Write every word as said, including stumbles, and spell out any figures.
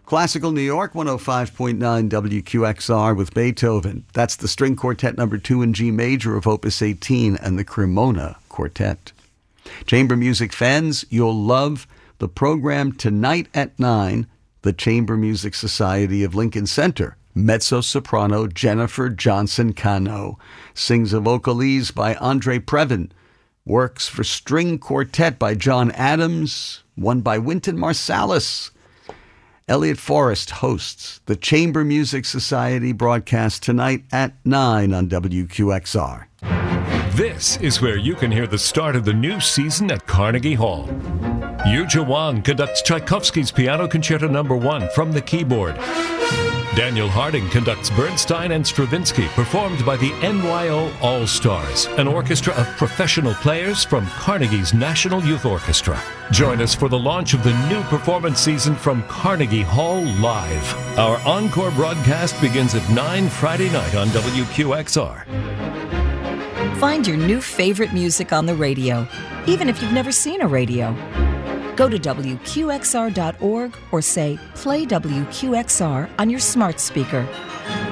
Classical New York, one oh five point nine W Q X R with Beethoven. That's the String Quartet number two in G major of Opus eighteen and the Cremona Quartet. Chamber music fans, you'll love the program tonight at nine, the Chamber Music Society of Lincoln Center. Mezzo-soprano Jennifer Johnson-Cano sings a vocalese by Andre Previn. Works for string quartet by John Adams, one by Wynton Marsalis. Elliot Forrest hosts the Chamber Music Society broadcast tonight at nine on W Q X R. This is where you can hear the start of the new season at Carnegie Hall. Yuja Wang conducts Tchaikovsky's Piano Concerto number one from the keyboard. Daniel Harding conducts Bernstein and Stravinsky, performed by the N Y O All-Stars, an orchestra of professional players from Carnegie's National Youth Orchestra. Join us for the launch of the new performance season from Carnegie Hall Live. Our encore broadcast begins at nine Friday night on W Q X R. Find your new favorite music on the radio, even if you've never seen a radio. Go to W Q X R dot org or say, play W Q X R on your smart speaker.